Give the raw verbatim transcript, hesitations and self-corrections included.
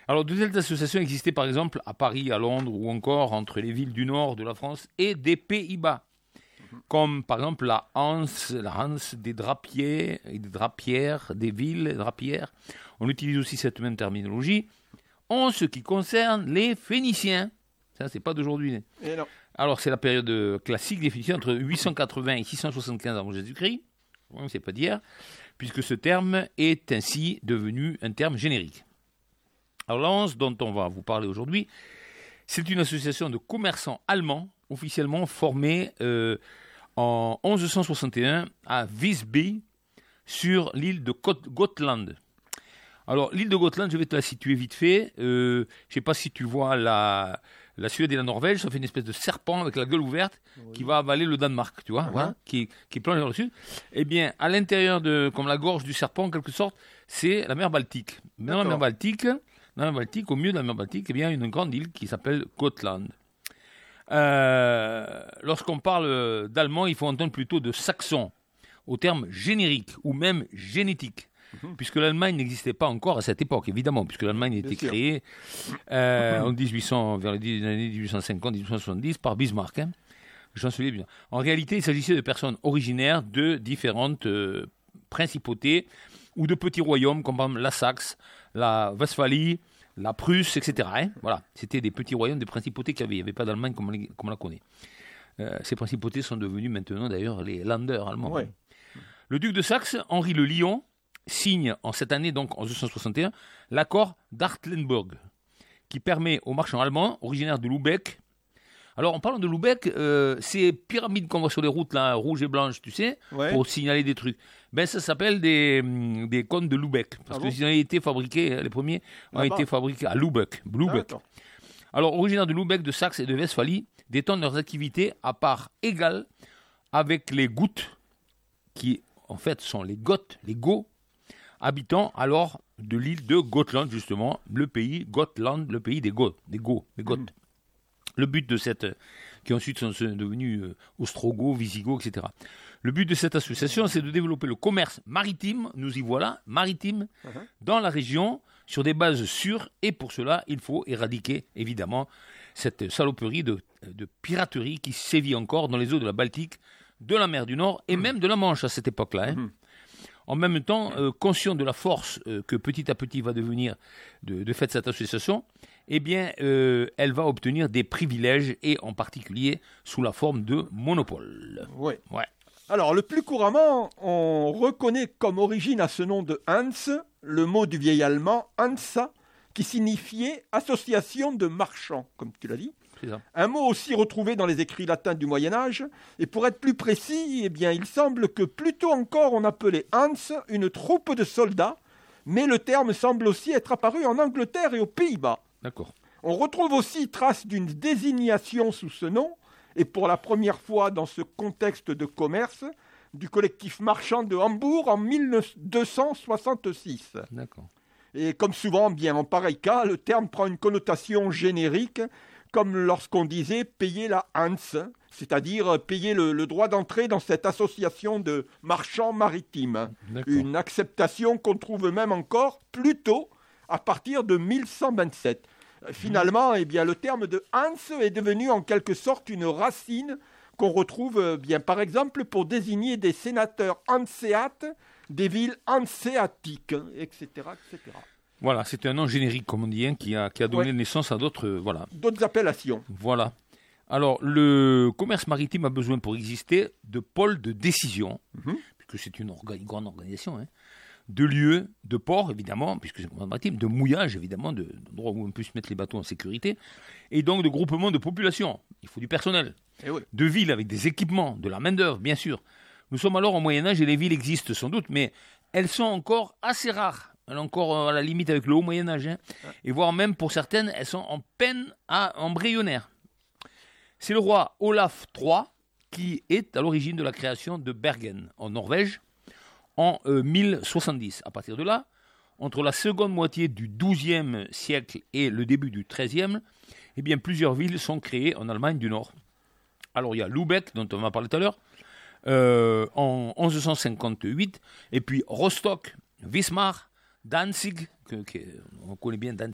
Alors, de telles associations existaient par exemple à Paris, à Londres ou encore entre les villes du nord de la France et des Pays-Bas. Comme par exemple la Hanse, la Hanse des drapiers, et des drapières, des villes drapières. On utilise aussi cette même terminologie en ce qui concerne les Phéniciens. Ça, c'est pas d'aujourd'hui. Et non. Alors, c'est la période classique des Phéniciens entre huit cent quatre-vingts et six cent soixante-quinze avant Jésus-Christ. C'est pas d'hier, puisque ce terme est ainsi devenu un terme générique. Alors, la Hanse, dont on va vous parler aujourd'hui, c'est une association de commerçants allemands officiellement formée euh, en onze cent soixante et un à Visby, sur l'île de Gotland. Alors, l'île de Gotland, je vais te la situer vite fait. Euh, je ne sais pas si tu vois la, la Suède et la Norvège, ça fait une espèce de serpent avec la gueule ouverte oui. qui va avaler le Danemark, tu vois, uh-huh. voilà, qui, qui plonge vers le sud. Eh bien, à l'intérieur de, comme la gorge du serpent, en quelque sorte, c'est la mer Baltique. Dans la mer Baltique, dans la mer Baltique, au milieu de la mer Baltique, eh bien, il y a une grande île qui s'appelle Gotland. Euh, lorsqu'on parle d'allemand, il faut entendre plutôt de saxon, au terme générique ou même génétique, mmh. puisque l'Allemagne n'existait pas encore à cette époque, évidemment, puisque l'Allemagne a été créée euh, en dix-huit cents, vers les années dix-huit cent cinquante à dix-huit cent soixante-dix par Bismarck. Hein. Chancelier bien. En réalité, il s'agissait de personnes originaires de différentes euh, principautés ou de petits royaumes, comme par exemple la Saxe, la Westphalie, la Prusse, et cetera. Hein. Voilà, c'était des petits royaumes, des principautés qu'il y avait. Il n'y avait pas d'Allemagne comme on, les, comme on la connaît. Euh, ces principautés sont devenues maintenant, d'ailleurs, les Länder allemands. Ouais. Le duc de Saxe, Henri le Lion, signe en cette année, donc en mille deux cent soixante et un, l'accord d'Artlenburg, qui permet aux marchands allemands, originaires de Lübeck. Alors, en parlant de Lübeck, euh, ces pyramides qu'on voit sur les routes, là, rouges et blanches, tu sais, ouais. pour signaler des trucs, ben ça s'appelle des, des cônes de Lübeck. Parce ah que bon ils ont été fabriqués, les premiers ont ah été bah. fabriqués à Lübeck. Lübeck. Ah, Alors, originaires de Lübeck, de Saxe et de Westphalie, détendent leurs activités à part égale avec les Goths, qui en fait sont les Goths, les Goths, habitants alors de l'île de Gotland, justement, le pays Gotland, le pays des Goths, des Goths, des Goths. Mmh. Le but de cette, qui ensuite sont devenus euh, Ostrogoths, Visigoths, et cetera. Le but de cette association, c'est de développer le commerce maritime, nous y voilà, maritime, uh-huh. dans la région, sur des bases sûres, et pour cela, il faut éradiquer, évidemment, cette saloperie de, de piraterie qui sévit encore dans les eaux de la Baltique, de la mer du Nord, et mmh. même de la Manche à cette époque-là. Hein. Mmh. En même temps, euh, conscient de la force euh, que petit à petit va devenir de, de fait cette association, eh bien, euh, elle va obtenir des privilèges, et en particulier sous la forme de monopole. Oui. Ouais. Alors, le plus couramment, on reconnaît comme origine à ce nom de Hans le mot du vieil allemand Hansa, qui signifiait association de marchands, comme tu l'as dit. Un mot aussi retrouvé dans les écrits latins du Moyen-Âge. Et pour être plus précis, eh bien, il semble que plutôt encore on appelait Hans une troupe de soldats, mais le terme semble aussi être apparu en Angleterre et aux Pays-Bas. D'accord. On retrouve aussi trace d'une désignation sous ce nom, et pour la première fois dans ce contexte de commerce, du collectif marchand de Hambourg en mille deux cent soixante-six. D'accord. Et comme souvent, bien en pareil cas, le terme prend une connotation générique, comme lorsqu'on disait payer la Hans, c'est-à-dire payer le, le droit d'entrée dans cette association de marchands maritimes. D'accord. Une acceptation qu'on trouve même encore plus tôt, à partir de mille cent vingt-sept. Finalement, eh bien, le terme de Hans est devenu en quelque sorte une racine qu'on retrouve bien, par exemple pour désigner des sénateurs hanséates, des villes hanséatiques, et cetera, et cetera. Voilà, c'est un nom générique, comme on dit, hein, qui a, qui a donné ouais. naissance à d'autres, euh, voilà. d'autres appellations. Voilà. Alors, le commerce maritime a besoin pour exister de pôles de décision, mm-hmm. puisque c'est une, orga- une grande organisation, hein, de lieux, de ports, évidemment, puisque c'est un commerce maritime, de mouillage, évidemment, de, d'endroits où on peut se mettre les bateaux en sécurité, et donc de groupements de population. Il faut du personnel, et oui. de villes avec des équipements, de la main-d'œuvre, bien sûr. Nous sommes alors au Moyen-Âge et les villes existent sans doute, mais elles sont encore assez rares. Elles sont encore à la limite avec le haut Moyen-Âge. Hein. Et voire même, pour certaines, elles sont en peine à embryonnaire. C'est le roi Olaf trois qui est à l'origine de la création de Bergen, en Norvège, en euh, mille soixante-dix. À partir de là, entre la seconde moitié du douzième siècle et le début du treizième, eh bien, plusieurs villes sont créées en Allemagne du Nord. Alors, il y a Lübeck, dont on va parler tout à l'heure, euh, en onze cent cinquante-huit, et puis Rostock, Wismar, Danzig, que, que, on connaît bien Danzig,